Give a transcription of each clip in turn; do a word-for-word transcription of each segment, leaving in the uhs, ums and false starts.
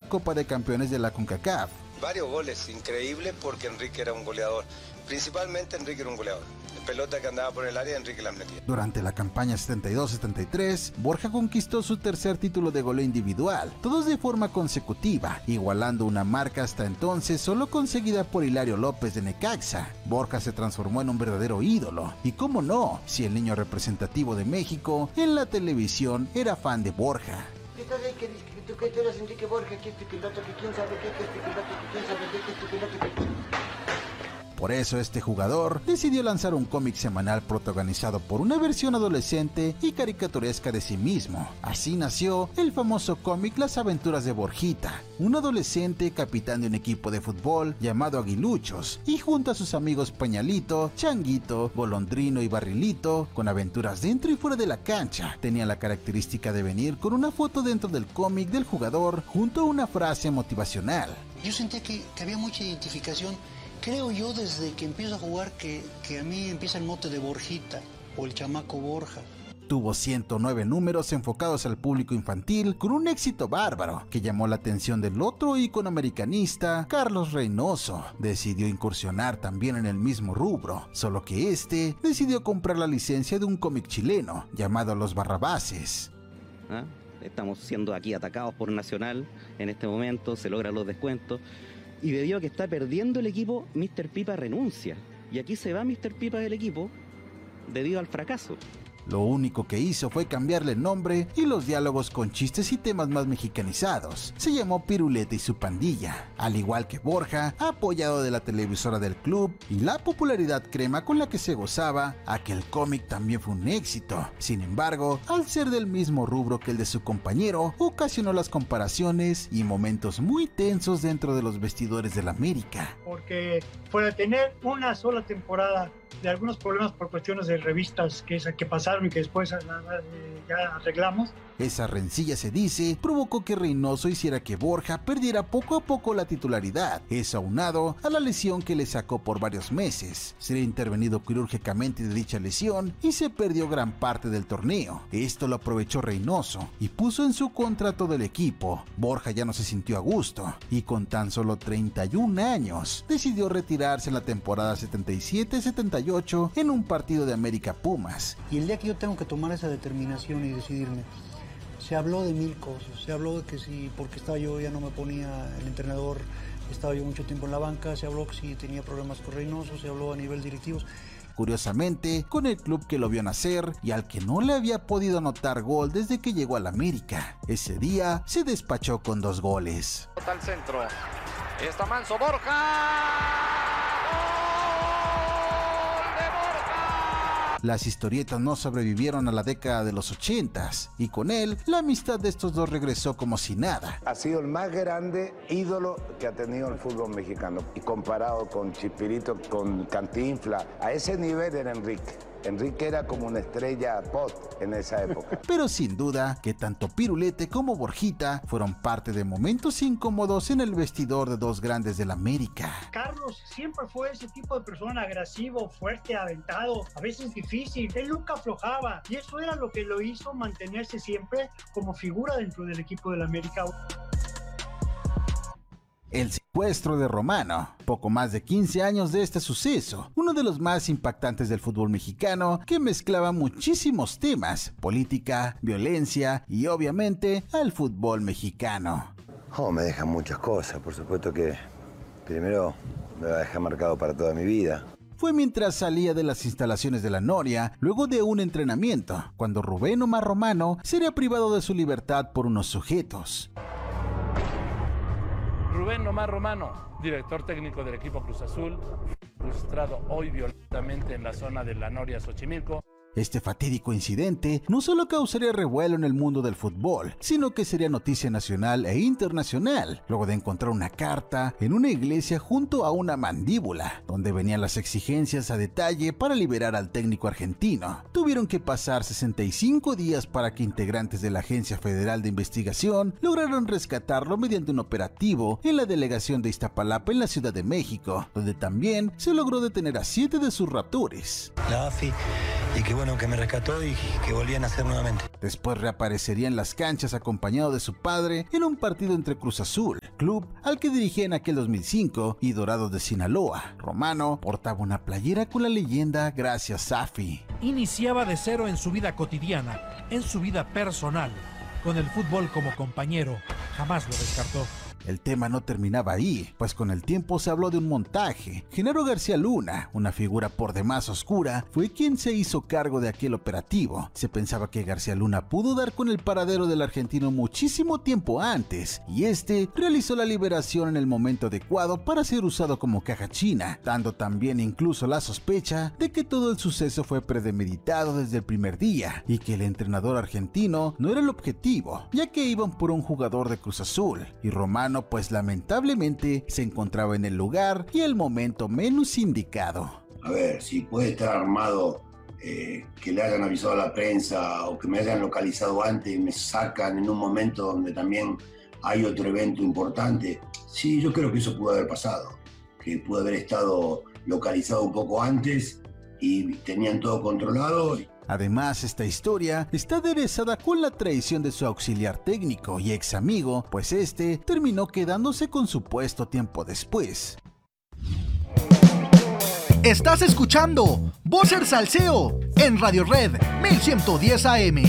Copa de Campeones de la CONCACAF. Varios goles, increíble porque Enrique era un goleador. Principalmente Enrique era un goleador. Pelota que andaba por el área, Enrique la metía. Durante la campaña setenta y dos setenta y tres, Borja conquistó su tercer título de goleo individual, todos de forma consecutiva, igualando una marca hasta entonces solo conseguida por Hilario López de Necaxa. Borja se transformó en un verdadero ídolo, y cómo no, si el niño representativo de México en la televisión era fan de Borja. ¿Qué estás ahí? Que tú que eres Enrique Borja, que este piloto, que quién sabe qué, que este piloto, que quién sabe qué, que este piloto, que... Por eso este jugador decidió lanzar un cómic semanal protagonizado por una versión adolescente y caricaturesca de sí mismo. Así nació el famoso cómic Las Aventuras de Borjita, un adolescente capitán de un equipo de fútbol llamado Aguiluchos, y junto a sus amigos Pañalito, Changuito, Golondrino y Barrilito, con aventuras dentro y fuera de la cancha, tenían la característica de venir con una foto dentro del cómic del jugador junto a una frase motivacional. Yo sentía que, que había mucha identificación. Creo yo desde que empiezo a jugar que, que a mí empieza el mote de Borjita o el chamaco Borja. Tuvo ciento nueve números enfocados al público infantil con un éxito bárbaro que llamó la atención del otro ícono americanista, Carlos Reynoso. Decidió incursionar también en el mismo rubro, solo que este decidió comprar la licencia de un cómic chileno llamado Los Barrabases. ¿Ah? Estamos siendo aquí atacados por Nacional en este momento, se logran los descuentos. Y debido a que está perdiendo el equipo, míster Pipa renuncia. Y aquí se va míster Pipa del equipo debido al fracaso. Lo único que hizo fue cambiarle el nombre y los diálogos con chistes y temas más mexicanizados. Se llamó Pirulete y su pandilla. Al igual que Borja, apoyado de la televisora del club y la popularidad crema con la que se gozaba, aquel cómic también fue un éxito. Sin embargo, al ser del mismo rubro que el de su compañero, ocasionó las comparaciones y momentos muy tensos dentro de los vestidores del América. Porque fuera tener una sola temporada de algunos problemas por cuestiones de revistas que, que pasaron y que después ya arreglamos. Esa rencilla, se dice, provocó que Reynoso hiciera que Borja perdiera poco a poco la titularidad, eso aunado a la lesión que le sacó por varios meses. Sería intervenido quirúrgicamente de dicha lesión y se perdió gran parte del torneo. Esto lo aprovechó Reynoso y puso en su contrato del equipo. Borja ya no se sintió a gusto y con tan solo treinta y un años decidió retirarse en la temporada setenta y siete setenta y ocho en un partido de América Pumas. Y el día que yo tengo que tomar esa determinación y decidirme, se habló de mil cosas. Se habló de que si porque estaba yo ya no me ponía el entrenador, estaba yo mucho tiempo en la banca, se habló que si tenía problemas con Reynoso, se habló a nivel directivos. Curiosamente, con el club que lo vio nacer y al que no le había podido anotar gol desde que llegó al América. Ese día se despachó con dos goles. Al centro, está Manso Borja. Las historietas no sobrevivieron a la década de los ochentas y con él la amistad de estos dos regresó como si nada. Ha sido el más grande ídolo que ha tenido el fútbol mexicano y comparado con Chespirito, con Cantinflas, a ese nivel era Enrique. Enrique era como una estrella pop en esa época. Pero sin duda que tanto Pirulete como Borjita fueron parte de momentos incómodos en el vestidor de dos grandes del América. Carlos siempre fue ese tipo de persona agresivo, fuerte, aventado, a veces difícil. Él nunca aflojaba y eso era lo que lo hizo mantenerse siempre como figura dentro del equipo del América. El secuestro de Romano, poco más de quince años de este suceso, uno de los más impactantes del fútbol mexicano que mezclaba muchísimos temas, política, violencia y obviamente al fútbol mexicano. Oh, me dejan muchas cosas, por supuesto que primero me va a dejar marcado para toda mi vida. Fue mientras salía de las instalaciones de la Noria, luego de un entrenamiento, cuando Rubén Omar Romano sería privado de su libertad por unos sujetos. Rubén Omar Romano, director técnico del equipo Cruz Azul, frustrado hoy violentamente en la zona de la Noria, Xochimilco. Este fatídico incidente no solo causaría revuelo en el mundo del fútbol, sino que sería noticia nacional e internacional, luego de encontrar una carta en una iglesia junto a una mandíbula, donde venían las exigencias a detalle para liberar al técnico argentino. Tuvieron que pasar sesenta y cinco días para que integrantes de la Agencia Federal de Investigación lograron rescatarlo mediante un operativo en la delegación de Iztapalapa en la Ciudad de México, donde también se logró detener a siete de sus raptores. La A F I, y que bueno que me rescató y que volvían a hacer nuevamente. Después reaparecería en las canchas acompañado de su padre en un partido entre Cruz Azul club al que dirigía en aquel dos mil cinco y Dorados de Sinaloa. Romano portaba una playera con la leyenda Gracias Safi. Iniciaba de cero en su vida cotidiana, en su vida personal. Con el fútbol como compañero, jamás lo descartó. El tema no terminaba ahí, pues con el tiempo se habló de un montaje. Genaro García Luna, una figura por demás oscura, fue quien se hizo cargo de aquel operativo. Se pensaba que García Luna pudo dar con el paradero del argentino muchísimo tiempo antes, y este realizó la liberación en el momento adecuado para ser usado como caja china, dando también incluso la sospecha de que todo el suceso fue premeditado desde el primer día, y que el entrenador argentino no era el objetivo, ya que iban por un jugador de Cruz Azul, y Romano pues lamentablemente se encontraba en el lugar y el momento menos indicado. A ver, si puede estar armado, eh, que le hayan avisado a la prensa o que me hayan localizado antes y me sacan en un momento donde también hay otro evento importante. Sí, yo creo que eso pudo haber pasado, que pudo haber estado localizado un poco antes y tenían todo controlado. Además, esta historia está aderezada con la traición de su auxiliar técnico y ex amigo, pues este terminó quedándose con su puesto tiempo después. Estás escuchando Vocer Salseo en Radio Red mil ciento diez A M.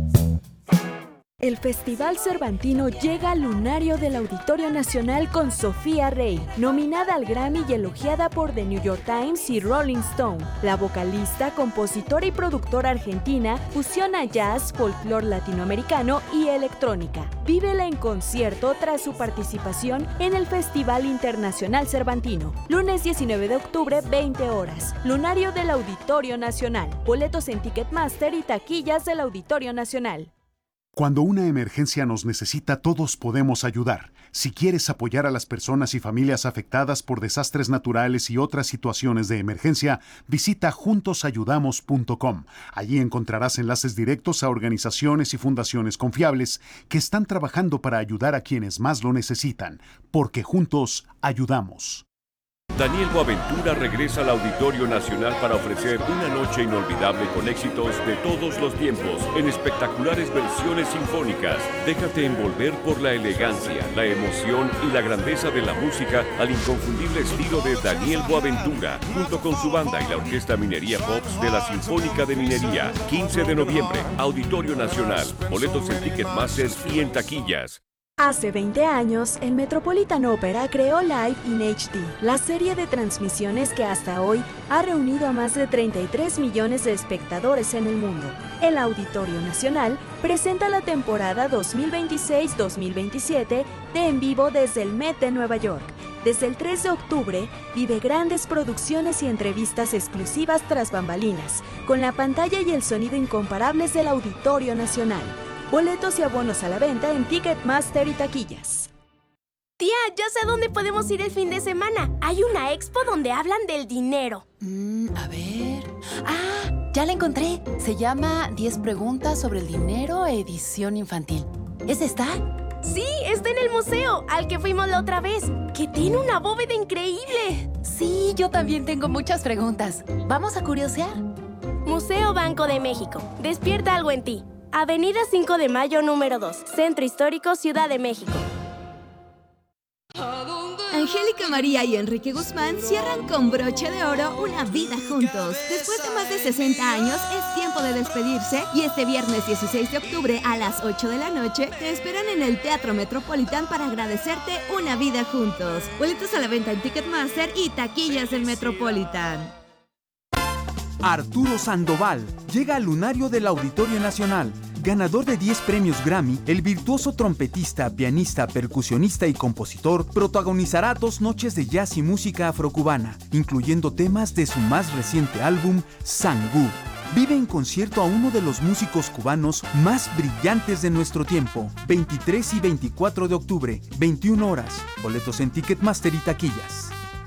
El Festival Cervantino llega al lunario del Auditorio Nacional con Sofía Rey, nominada al Grammy y elogiada por The New York Times y Rolling Stone. La vocalista, compositora y productora argentina fusiona jazz, folclore latinoamericano y electrónica. Vívela en concierto tras su participación en el Festival Internacional Cervantino. Lunes diecinueve de octubre, veinte horas. Lunario del Auditorio Nacional. Boletos en Ticketmaster y taquillas del Auditorio Nacional. Cuando una emergencia nos necesita, todos podemos ayudar. Si quieres apoyar a las personas y familias afectadas por desastres naturales y otras situaciones de emergencia, visita juntos ayudamos punto com. Allí encontrarás enlaces directos a organizaciones y fundaciones confiables que están trabajando para ayudar a quienes más lo necesitan, porque juntos ayudamos. Daniel Boaventura regresa al Auditorio Nacional para ofrecer una noche inolvidable con éxitos de todos los tiempos en espectaculares versiones sinfónicas. Déjate envolver por la elegancia, la emoción y la grandeza de la música al inconfundible estilo de Daniel Boaventura, junto con su banda y la Orquesta Minería Pops de la Sinfónica de Minería. quince de noviembre, Auditorio Nacional. Boletos en Ticketmaster y en taquillas. Hace veinte años, el Metropolitan Opera creó Live in H D, la serie de transmisiones que hasta hoy ha reunido a más de treinta y tres millones de espectadores en el mundo. El Auditorio Nacional presenta la temporada dos mil veintiséis dos mil veintisiete de En Vivo desde el Met de Nueva York. Desde el tres de octubre, vive grandes producciones y entrevistas exclusivas tras bambalinas, con la pantalla y el sonido incomparables del Auditorio Nacional. Boletos y abonos a la venta en Ticketmaster y taquillas. Tía, ya sé a dónde podemos ir el fin de semana. Hay una expo donde hablan del dinero. Mm, a ver... ¡Ah! Ya la encontré. Se llama diez preguntas sobre el dinero, edición infantil. ¿Esa está? Sí, está en el museo, al que fuimos la otra vez, que tiene una bóveda increíble. Sí, yo también tengo muchas preguntas. ¿Vamos a curiosear? Museo Banco de México. Despierta algo en ti. Avenida cinco de Mayo, número dos, Centro Histórico, Ciudad de México. Angélica María y Enrique Guzmán cierran con broche de oro una vida juntos. Después de más de sesenta años, es tiempo de despedirse y este viernes dieciséis de octubre a las ocho de la noche te esperan en el Teatro Metropolitan para agradecerte una vida juntos. Boletos a la venta en Ticketmaster y taquillas del Metropolitan. Arturo Sandoval llega al lunario del Auditorio Nacional. Ganador de diez premios Grammy, el virtuoso trompetista, pianista, percusionista y compositor protagonizará dos noches de jazz y música afrocubana, incluyendo temas de su más reciente álbum, Sangú. Vive en concierto a uno de los músicos cubanos más brillantes de nuestro tiempo. veintitrés y veinticuatro de octubre, veintiuna horas. Boletos en Ticketmaster y taquillas.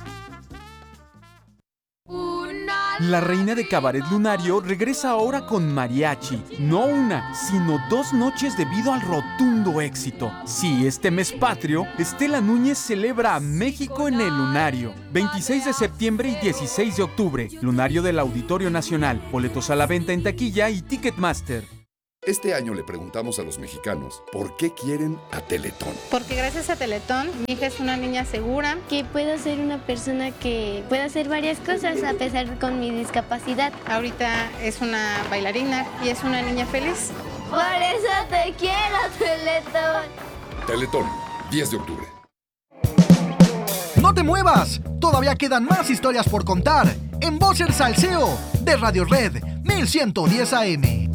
La reina de cabaret lunario regresa ahora con mariachi. No una, sino dos noches debido al rotundo éxito. Sí, este mes patrio, Estela Núñez celebra a México en el lunario. veintiséis de septiembre y dieciséis de octubre. Lunario del Auditorio Nacional. Boletos a la venta en taquilla y Ticketmaster. Este año le preguntamos a los mexicanos por qué quieren a Teletón. Porque gracias a Teletón, mi hija es una niña segura. Que puedo ser una persona que pueda hacer varias cosas a pesar de con mi discapacidad. Ahorita es una bailarina y es una niña feliz. Por eso te quiero, Teletón. Teletón, diez de octubre. ¡No te muevas! Todavía quedan más historias por contar en Voces Salseo de Radio Red mil ciento diez A M.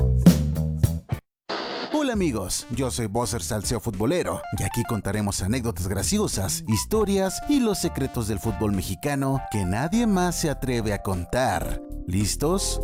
Hola amigos, yo soy Vocer Salseo Futbolero y aquí contaremos anécdotas graciosas, historias y los secretos del fútbol mexicano que nadie más se atreve a contar. ¿Listos?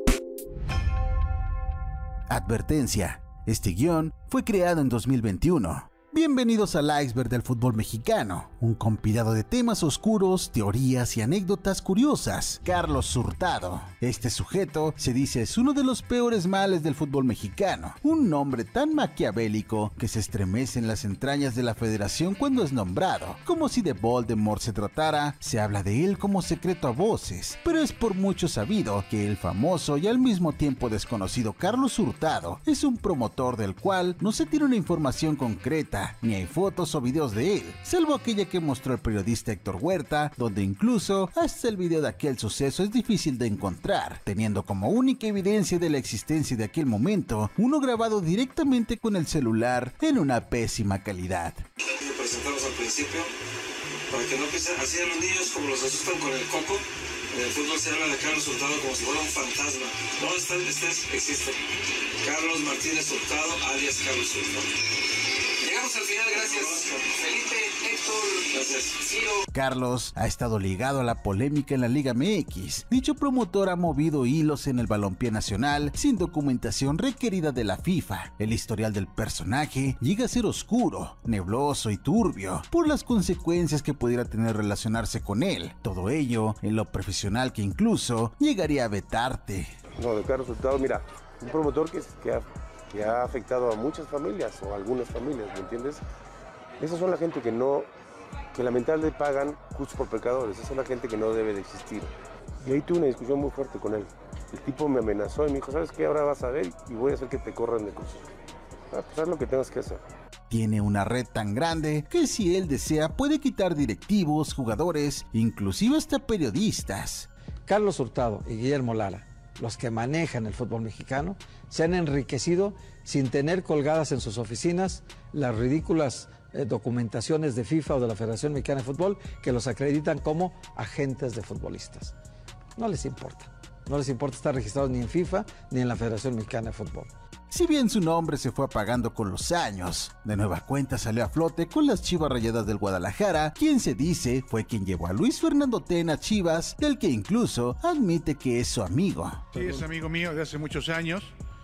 Advertencia, este guión fue creado en dos mil veintiuno. Bienvenidos al iceberg del fútbol mexicano, un compilado de temas oscuros, teorías y anécdotas curiosas. Carlos Hurtado. Este sujeto se dice es uno de los peores males del fútbol mexicano, un nombre tan maquiavélico que se estremece en las entrañas de la federación cuando es nombrado. Como si de Voldemort se tratara, se habla de él como secreto a voces, pero es por mucho sabido que el famoso y al mismo tiempo desconocido Carlos Hurtado es un promotor del cual no se tiene una información concreta, ni hay fotos o videos de él, salvo aquella que mostró el periodista Héctor Huerta, donde incluso hasta el video de aquel suceso es difícil de encontrar, teniendo como única evidencia de la existencia de aquel momento uno grabado directamente con el celular en una pésima calidad. Lo presentamos al principio para que no piensen así a los niños como los asustan con el coco. En el fútbol se habla de Carlos Hurtado como si fuera un fantasma. No, este, este existe. Carlos Martínez Hurtado, alias Carlos Hurtado. Llegamos al final, gracias Felipe, Héctor, gracias Ciro. Carlos ha estado ligado a la polémica en la Liga M X. Dicho promotor ha movido hilos en el balompié nacional sin documentación requerida de la FIFA. El historial del personaje llega a ser oscuro, nebloso y turbio por las consecuencias que pudiera tener relacionarse con él. Todo ello en lo profesional que incluso llegaría a vetarte. No, de Carlos Hurtado, mira, un promotor que, que ha... que ha afectado a muchas familias o a algunas familias, ¿me entiendes? Esas son la gente que no, que lamentablemente pagan justos por pecadores, esa es la gente que no debe de existir. Y ahí tuve una discusión muy fuerte con él. El tipo me amenazó y me dijo, ¿sabes qué? Ahora vas a ver y voy a hacer que te corran de Cruz. Ah, pues haz lo que tengas que hacer. Tiene una red tan grande que si él desea puede quitar directivos, jugadores, inclusive hasta periodistas. Carlos Hurtado y Guillermo Lara, los que manejan el fútbol mexicano, se han enriquecido sin tener colgadas en sus oficinas las ridículas eh, documentaciones de FIFA o de la Federación Mexicana de Fútbol que los acreditan como agentes de futbolistas. No les importa. No les importa estar registrados ni en FIFA ni en la Federación Mexicana de Fútbol. Si bien su nombre se fue apagando con los años, de nueva cuenta salió a flote con las Chivas Rayadas del Guadalajara, quien se dice fue quien llevó a Luis Fernando Tena a Chivas, del que incluso admite que es su amigo. Sí, es amigo mío de hace muchos años,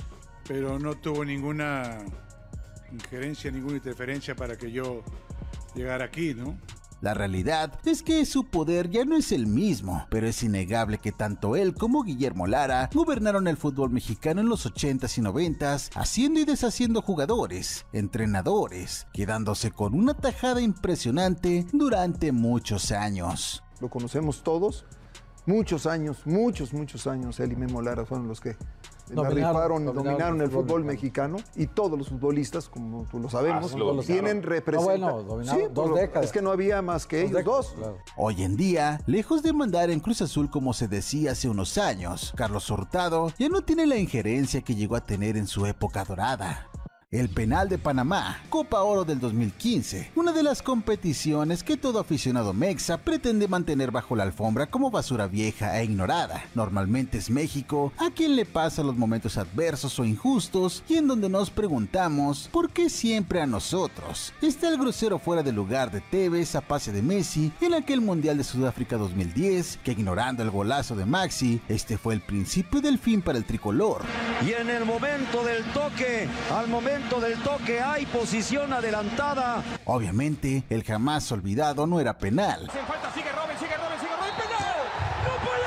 pero no tuvo ninguna injerencia, ninguna interferencia para que yo llegara aquí, ¿no? La realidad es que su poder ya no es el mismo, pero es innegable que tanto él como Guillermo Lara gobernaron el fútbol mexicano en los ochentas y noventas, haciendo y deshaciendo jugadores, entrenadores, quedándose con una tajada impresionante durante muchos años. Lo conocemos todos, muchos años, muchos, muchos años, él y Memo Lara fueron los que la rifaron, dominaron, dominaron el fútbol, fútbol mexicano, y todos los futbolistas, como tú lo sabemos, ah, lo tienen representación. No, bueno, dominaron sí, dos décadas. Es que no había más que dos ellos décadas, dos. Claro. Hoy en día, lejos de mandar en Cruz Azul como se decía hace unos años, Carlos Hurtado ya no tiene la injerencia que llegó a tener en su época dorada. El Penal de Panamá, Copa Oro del dos mil quince, una de las competiciones que todo aficionado mexa pretende mantener bajo la alfombra como basura vieja e ignorada. Normalmente es México a quien le pasa los momentos adversos o injustos y en donde nos preguntamos ¿por qué siempre a nosotros? Está el grosero fuera de lugar de Tevez a pase de Messi en aquel Mundial de Sudáfrica dos mil diez, que ignorando el golazo de Maxi, este fue el principio del fin para el tricolor. Y en el momento del toque, al momento del toque hay posición adelantada. Obviamente, el jamás olvidado no era penal. Sin falta, sigue Robin, sigue Robin, sigue Robin, penal. ¡No puede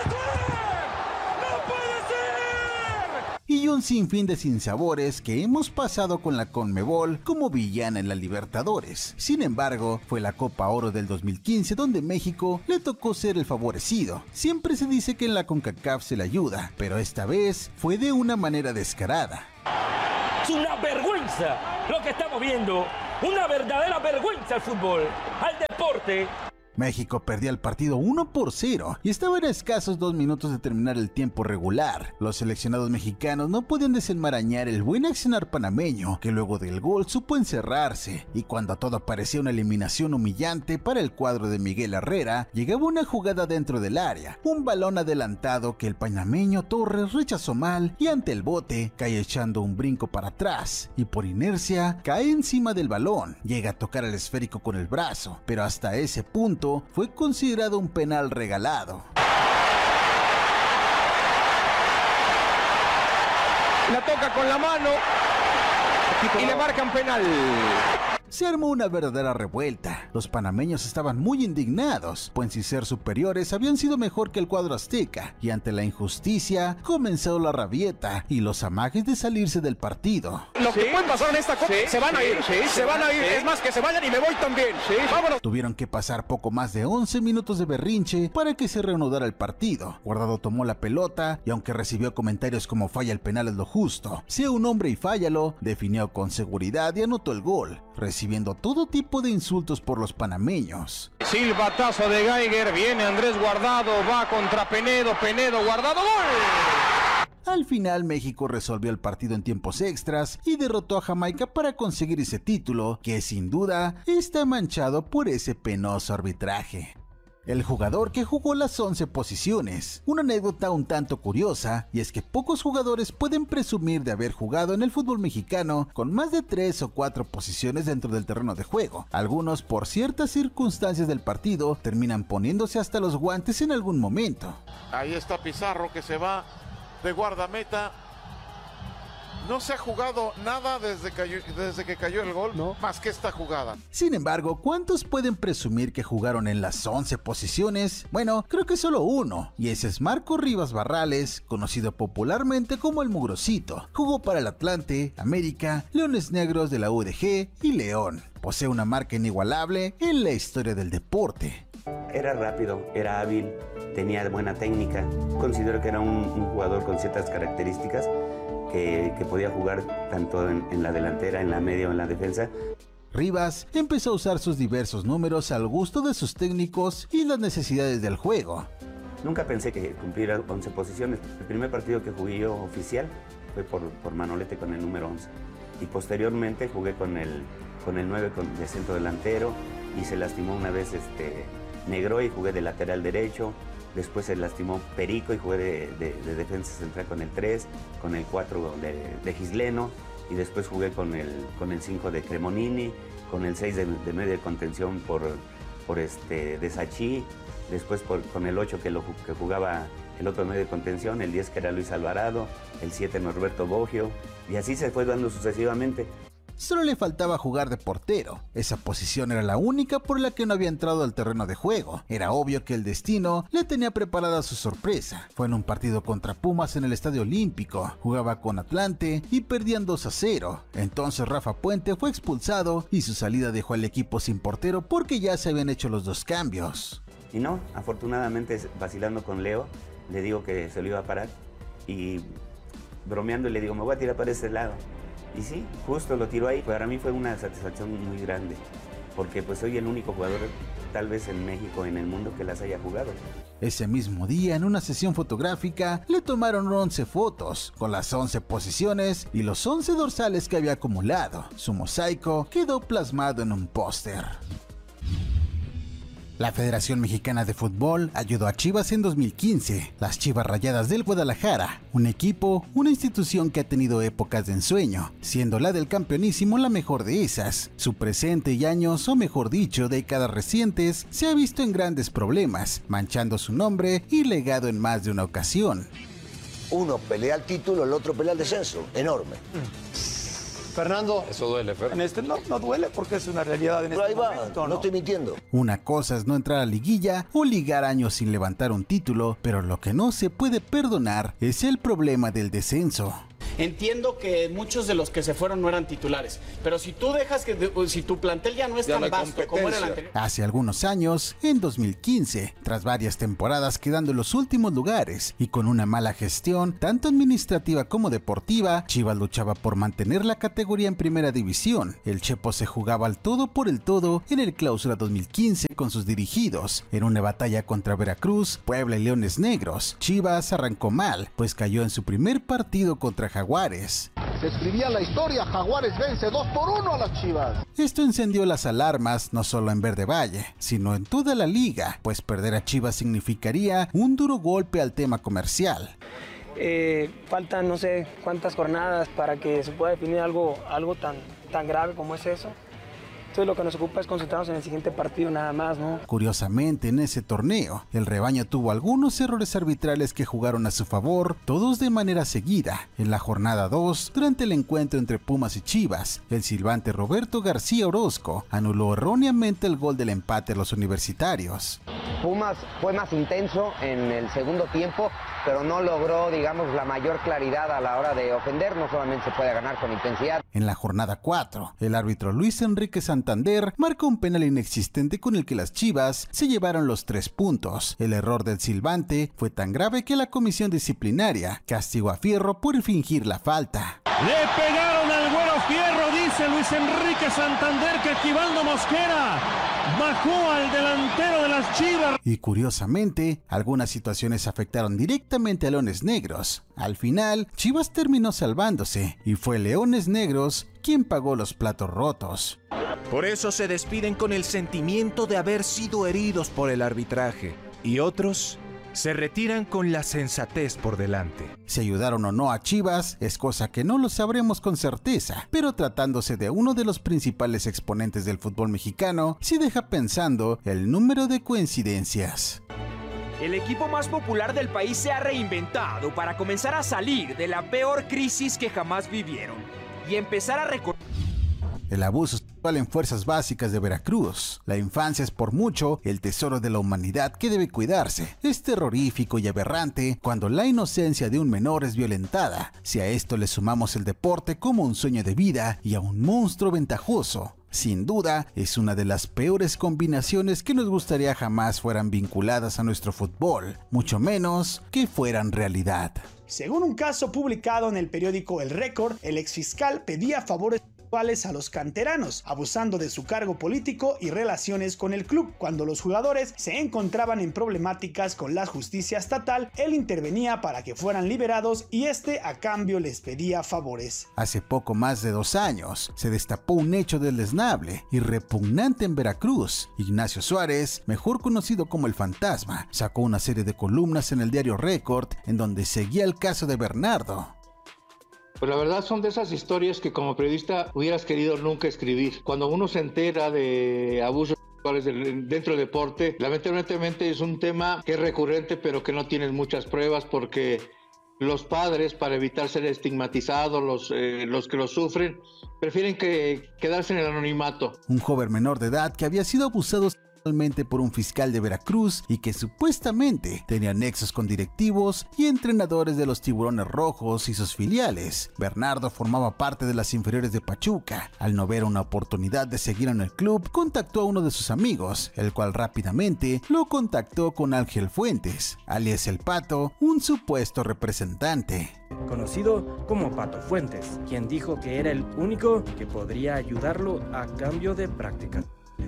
ser! ¡No puede ser! Y un sinfín de sinsabores que hemos pasado con la Conmebol como villana en la Libertadores. Sin embargo, fue la Copa Oro del dos mil quince donde México le tocó ser el favorecido. Siempre se dice que en la CONCACAF se le ayuda, pero esta vez fue de una manera descarada. Es una vergüenza lo que estamos viendo. Una verdadera vergüenza al fútbol, al deporte. México perdía el partido uno por cero y estaba a escasos dos minutos de terminar el tiempo regular. Los seleccionados mexicanos no podían desenmarañar el buen accionar panameño, que luego del gol supo encerrarse, y cuando todo parecía una eliminación humillante para el cuadro de Miguel Herrera, llegaba una jugada dentro del área, un balón adelantado que el panameño Torres rechazó mal y ante el bote cae echando un brinco para atrás y por inercia cae encima del balón, llega a tocar el esférico con el brazo, pero hasta ese punto fue considerado un penal regalado. La toca con la mano y le marcan penal. Se armó una verdadera revuelta. Los panameños estaban muy indignados, pues sin ser superiores habían sido mejor que el cuadro azteca, y ante la injusticia comenzó la rabieta y los amagues de salirse del partido. Lo que sí, pueden pasar en esta copa, sí, se van a ir, sí, se, se van a ir, sí. Es más que se vayan y me voy también, sí. Vámonos. Tuvieron que pasar poco más de once minutos de berrinche para que se reanudara el partido. Guardado tomó la pelota y aunque recibió comentarios como falla el penal es lo justo, sea un hombre y fállalo, definió con seguridad y anotó el gol, recibiendo todo tipo de insultos por los panameños. Silbatazo de Geiger, viene Andrés Guardado, va contra Penedo, Penedo, Guardado, ¡gol! Al final México resolvió el partido en tiempos extras y derrotó a Jamaica para conseguir ese título, que sin duda está manchado por ese penoso arbitraje. El jugador que jugó las once posiciones. Una anécdota un tanto curiosa, y es que pocos jugadores pueden presumir de haber jugado en el fútbol mexicano con más de tres o cuatro posiciones dentro del terreno de juego. Algunos, por ciertas circunstancias del partido, terminan poniéndose hasta los guantes en algún momento. Ahí está Pizarro que se va de guardameta. No se ha jugado nada desde, cayó, desde que cayó el gol, ¿no? Más que esta jugada. Sin embargo, ¿cuántos pueden presumir que jugaron en las once posiciones? Bueno, creo que solo uno, y ese es Marco Rivas Barrales, conocido popularmente como el Mugrosito. Jugó para el Atlante, América, Leones Negros de la U D G y León. Posee una marca inigualable en la historia del deporte. Era rápido, era hábil, tenía buena técnica. Considero que era un, un jugador con ciertas características Que, que podía jugar tanto en, en la delantera, en la media o en la defensa. Rivas empezó a usar sus diversos números al gusto de sus técnicos y las necesidades del juego. Nunca pensé que cumpliera once posiciones. El primer partido que jugué yo oficial fue por, por Manolete con el número once. Y posteriormente jugué con el, con el nueve con, de centro delantero y se lastimó una vez este, Negro y jugué de lateral derecho. Después se lastimó Perico y jugué de, de, de defensa central con el tres, con el cuatro de, de Gisleno, y después jugué con el, con el cinco de Cremonini, con el seis de, de media de contención por, por este, de Sachí, después por, con el ocho que, lo, que jugaba el otro medio de contención, el diez que era Luis Alvarado, el siete Norberto Boggio, y así se fue dando sucesivamente. Solo le faltaba jugar de portero. Esa posición era la única por la que no había entrado al terreno de juego. Era obvio que el destino le tenía preparada su sorpresa. Fue en un partido contra Pumas en el Estadio Olímpico. Jugaba con Atlante y perdían dos a cero. Entonces Rafa Puente fue expulsado y su salida dejó al equipo sin portero porque ya se habían hecho los dos cambios. Y no, afortunadamente vacilando con Leo, le digo que se lo iba a parar y bromeando le digo, me voy a tirar para ese lado. Y sí, justo lo tiró ahí. Para mí fue una satisfacción muy grande, porque pues soy el único jugador, tal vez en México, en el mundo, que las haya jugado. Ese mismo día, en una sesión fotográfica, le tomaron once fotos, con las once posiciones y los once dorsales que había acumulado. Su mosaico quedó plasmado en un póster. La Federación Mexicana de Fútbol ayudó a Chivas en dos mil quince, las Chivas Rayadas del Guadalajara, un equipo, una institución que ha tenido épocas de ensueño, siendo la del campeonísimo la mejor de esas. Su presente y años, o mejor dicho, décadas recientes, se ha visto en grandes problemas, manchando su nombre y legado en más de una ocasión. Uno pelea el título, el otro pelea el descenso, enorme. Fernando. Eso duele, Fer. En este no, no duele porque es una realidad en Pero este ahí va, momento. no, no estoy mintiendo. Una cosa es no entrar a liguilla o ligar años sin levantar un título, pero lo que no se puede perdonar es el problema del descenso. Entiendo que muchos de los que se fueron no eran titulares, pero si tú dejas que, si tu plantel ya no es tan vasto como era el anterior. Hace algunos años, en dos mil quince, tras varias temporadas quedando en los últimos lugares y con una mala gestión, tanto administrativa como deportiva, Chivas luchaba por mantener la categoría en primera división. El Chepo se jugaba al todo por el todo en el Clausura dos mil quince con sus dirigidos. En una batalla contra Veracruz, Puebla y Leones Negros, Chivas arrancó mal, pues cayó en su primer partido contra Jaguares. Se escribía la historia, Jaguares vence dos por uno a las Chivas. Esto encendió las alarmas no solo en Verde Valle, sino en toda la liga, pues perder a Chivas significaría un duro golpe al tema comercial. Eh, faltan no sé cuántas jornadas para que se pueda definir algo, algo tan, tan grave como es eso. Entonces lo que nos ocupa es concentrarnos en el siguiente partido nada más, ¿no? Curiosamente, en ese torneo, el rebaño tuvo algunos errores arbitrales que jugaron a su favor, todos de manera seguida. En la jornada dos, durante el encuentro entre Pumas y Chivas, el silbante Roberto García Orozco anuló erróneamente el gol del empate a los universitarios. Pumas fue más intenso en el segundo tiempo, pero no logró, digamos, la mayor claridad a la hora de ofender. No solamente se puede ganar con intensidad. En la jornada cuatro, el árbitro Luis Enrique Santander marcó un penal inexistente con el que las Chivas se llevaron los tres puntos. El error del silbante fue tan grave que la comisión disciplinaria castigó a Fierro por fingir la falta. Le pegaron al Güero Fierro, dice Luis Enrique Santander, que Aquivaldo Mosquera bajó al delantero de las Chivas. Y curiosamente, algunas situaciones afectaron directamente a Leones Negros. Al final, Chivas terminó salvándose y fue Leones Negros quien pagó los platos rotos. Por eso se despiden con el sentimiento de haber sido heridos por el arbitraje. Y otros se retiran con la sensatez por delante. Si ayudaron o no a Chivas es cosa que no lo sabremos con certeza, pero tratándose de uno de los principales exponentes del fútbol mexicano, sí deja pensando el número de coincidencias. El equipo más popular del país se ha reinventado para comenzar a salir de la peor crisis que jamás vivieron y empezar a recordar. El abuso sexual en fuerzas básicas de Veracruz. La infancia es por mucho el tesoro de la humanidad que debe cuidarse. Es terrorífico y aberrante cuando la inocencia de un menor es violentada. Si a esto le sumamos el deporte como un sueño de vida y a un monstruo ventajoso, sin duda es una de las peores combinaciones que nos gustaría jamás fueran vinculadas a nuestro fútbol, mucho menos que fueran realidad. Según un caso publicado en el periódico El Récord, el exfiscal pedía favores a los canteranos, abusando de su cargo político y relaciones con el club. Cuando los jugadores se encontraban en problemáticas con la justicia estatal, él intervenía para que fueran liberados y este a cambio les pedía favores. Hace poco más de dos años se destapó un hecho deleznable y repugnante en Veracruz. Ignacio Suárez, mejor conocido como el Fantasma, sacó una serie de columnas en el diario Récord en donde seguía el caso de Bernardo. Pues la verdad son de esas historias que como periodista hubieras querido nunca escribir. Cuando uno se entera de abusos sexuales dentro del deporte, lamentablemente es un tema que es recurrente pero que no tienes muchas pruebas porque los padres, para evitar ser estigmatizados, los, eh, los que lo sufren, prefieren que quedarse en el anonimato. Un joven menor de edad que había sido abusado por un fiscal de Veracruz y que supuestamente tenía nexos con directivos y entrenadores de los Tiburones Rojos y sus filiales. Bernardo formaba parte de las inferiores de Pachuca. Al no ver una oportunidad de seguir en el club, contactó a uno de sus amigos, el cual rápidamente lo contactó con Ángel Fuentes, alias El Pato, un supuesto representante. Conocido como Pato Fuentes, quien dijo que era el único que podría ayudarlo a cambio de prácticas.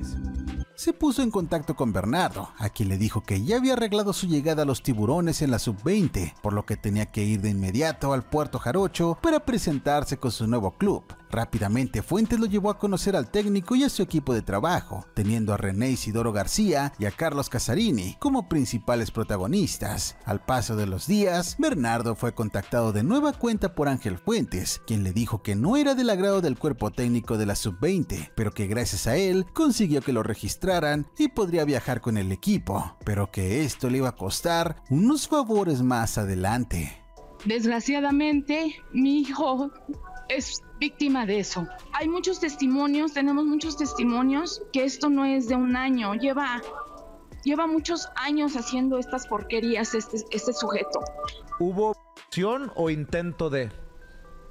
Se puso en contacto con Bernardo, a quien le dijo que ya había arreglado su llegada a los Tiburones en la sub veinte, por lo que tenía que ir de inmediato al Puerto Jarocho para presentarse con su nuevo club. Rápidamente Fuentes lo llevó a conocer al técnico y a su equipo de trabajo, teniendo a René Isidoro García y a Carlos Casarini como principales protagonistas. Al paso de los días, Bernardo fue contactado de nueva cuenta por Ángel Fuentes, quien le dijo que no era del agrado del cuerpo técnico de la sub veinte, pero que gracias a él consiguió que lo registraran y podría viajar con el equipo, pero que esto le iba a costar unos favores más adelante. Desgraciadamente, mi hijo es víctima de eso. Hay muchos testimonios, tenemos muchos testimonios que esto no es de un año, lleva, lleva muchos años haciendo estas porquerías este, este sujeto. ¿Hubo acción o intento de?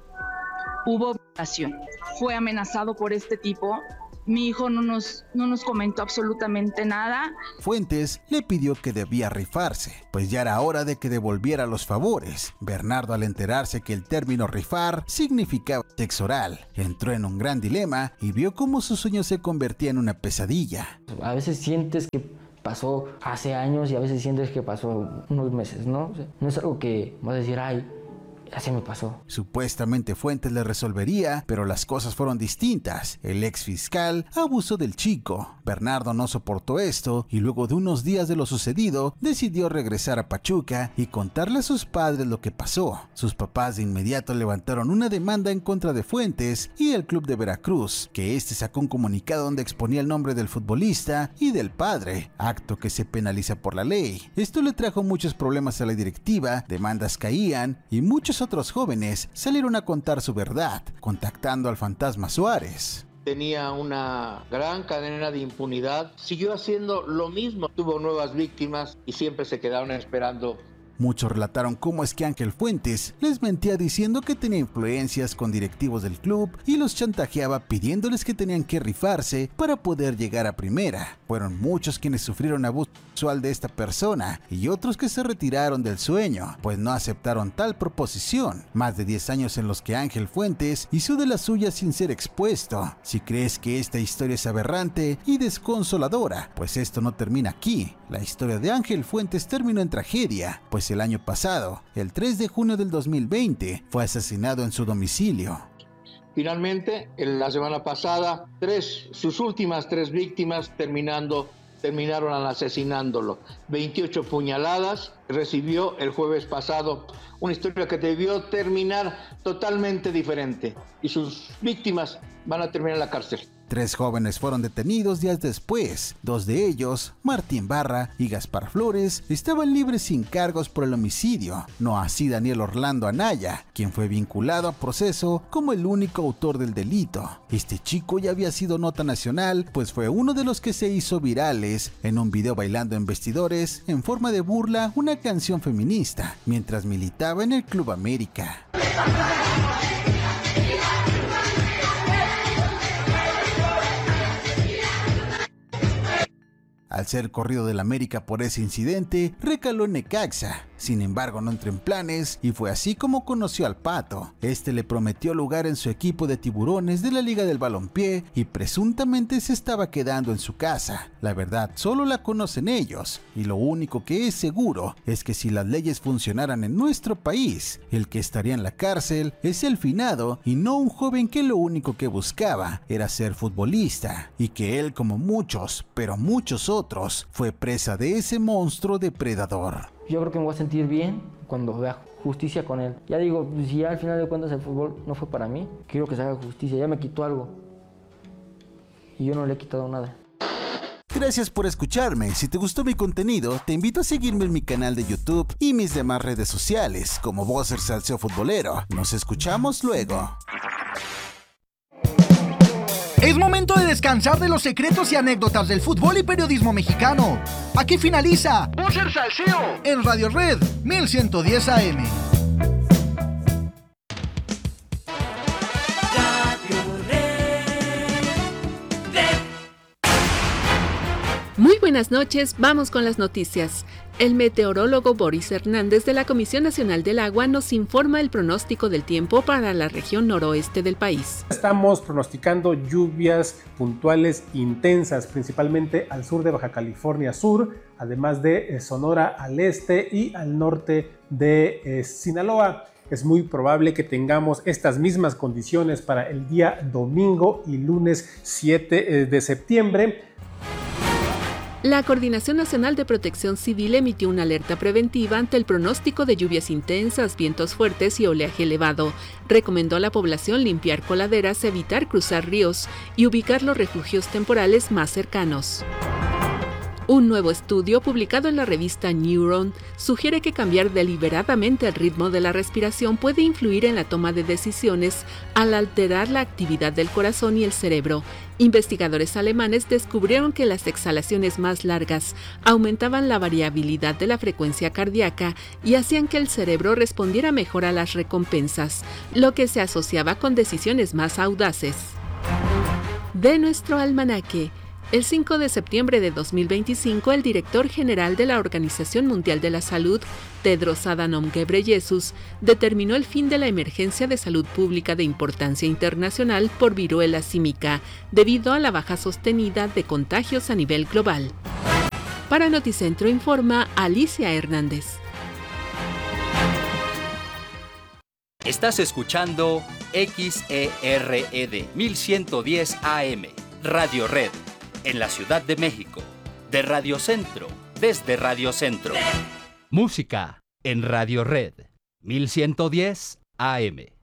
hubo violación. Fue amenazado por este tipo. Mi hijo no nos, no nos comentó absolutamente nada. Fuentes le pidió que debía rifarse, pues ya era hora de que devolviera los favores. Bernardo, al enterarse que el término rifar significaba sexo oral, entró en un gran dilema y vio cómo su sueño se convertía en una pesadilla. A veces sientes que pasó hace años y a veces sientes que pasó unos meses, ¿no? O sea, no es algo que vas a decir, ay, así me pasó. Supuestamente Fuentes le resolvería, pero las cosas fueron distintas. El ex fiscal abusó del chico. Bernardo no soportó esto y luego de unos días de lo sucedido, decidió regresar a Pachuca y contarle a sus padres lo que pasó. Sus papás de inmediato levantaron una demanda en contra de Fuentes y el club de Veracruz, que este sacó un comunicado donde exponía el nombre del futbolista y del padre, acto que se penaliza por la ley. Esto le trajo muchos problemas a la directiva, demandas caían y muchos otros jóvenes salieron a contar su verdad, contactando al fantasma Suárez. Tenía una gran cadena de impunidad, siguió haciendo lo mismo, tuvo nuevas víctimas y siempre se quedaron esperando. Muchos relataron cómo es que Ángel Fuentes les mentía diciendo que tenía influencias con directivos del club y los chantajeaba pidiéndoles que tenían que rifarse para poder llegar a primera. Fueron muchos quienes sufrieron abuso sexual de esta persona y otros que se retiraron del sueño, pues no aceptaron tal proposición. Más de diez años en los que Ángel Fuentes hizo de la suya sin ser expuesto. Si crees que esta historia es aberrante y desconsoladora, pues esto no termina aquí. La historia de Ángel Fuentes terminó en tragedia, pues el año pasado, el tres de junio del dos mil veinte, fue asesinado en su domicilio. Finalmente, en la semana pasada, tres, sus últimas tres víctimas terminando, terminaron asesinándolo. veintiocho puñaladas recibió el jueves pasado, una historia que debió terminar totalmente diferente y sus víctimas van a terminar en la cárcel. Tres jóvenes fueron detenidos días después. Dos de ellos, Martín Barra y Gaspar Flores, estaban libres sin cargos por el homicidio. No así Daniel Orlando Anaya, quien fue vinculado a proceso como el único autor del delito. Este chico ya había sido nota nacional, pues fue uno de los que se hizo virales en un video bailando en vestidores en forma de burla una canción feminista, mientras militaba en el Club América. Al ser corrido del América por ese incidente, recaló en Necaxa. Sin embargo, no entró en planes y fue así como conoció al Pato. Este le prometió lugar en su equipo de tiburones de la Liga del Balompié y presuntamente se estaba quedando en su casa. La verdad, solo la conocen ellos y lo único que es seguro es que si las leyes funcionaran en nuestro país, el que estaría en la cárcel es el finado y no un joven que lo único que buscaba era ser futbolista y que él, como muchos, pero muchos otros, fue presa de ese monstruo depredador. Yo creo que me voy a sentir bien cuando vea justicia con él. Ya digo, si ya al final de cuentas el fútbol no fue para mí, quiero que se haga justicia. Ya me quitó algo y yo no le he quitado nada. Gracias por escucharme. Si te gustó mi contenido, te invito a seguirme en mi canal de YouTube y mis demás redes sociales como Bosser Salseo Futbolero. Nos escuchamos luego. Es momento de descansar de los secretos y anécdotas del fútbol y periodismo mexicano. Aquí finaliza Bosser Salseo en Radio Red mil ciento diez A M. Muy buenas noches, vamos con las noticias. El meteorólogo Boris Hernández de la Comisión Nacional del Agua nos informa el pronóstico del tiempo para la región noroeste del país. Estamos pronosticando lluvias puntuales intensas, principalmente al sur de Baja California Sur, además de Sonora al este y al norte de eh, Sinaloa. Es muy probable que tengamos estas mismas condiciones para el día domingo y lunes siete de septiembre. La Coordinación Nacional de Protección Civil emitió una alerta preventiva ante el pronóstico de lluvias intensas, vientos fuertes y oleaje elevado. Recomendó a la población limpiar coladeras, evitar cruzar ríos y ubicar los refugios temporales más cercanos. Un nuevo estudio publicado en la revista Neuron sugiere que cambiar deliberadamente el ritmo de la respiración puede influir en la toma de decisiones al alterar la actividad del corazón y el cerebro. Investigadores alemanes descubrieron que las exhalaciones más largas aumentaban la variabilidad de la frecuencia cardíaca y hacían que el cerebro respondiera mejor a las recompensas, lo que se asociaba con decisiones más audaces. De nuestro almanaque. El cinco de septiembre de dos mil veinticinco, el director general de la Organización Mundial de la Salud, Tedros Adhanom Ghebreyesus, determinó el fin de la emergencia de salud pública de importancia internacional por viruela símica, debido a la baja sostenida de contagios a nivel global. Para Noticentro informa Alicia Hernández. Estás escuchando X E R E D mil ciento diez A M, Radio Red. En la Ciudad de México, de Radio Centro, desde Radio Centro. Música en Radio Red, mil ciento diez A M.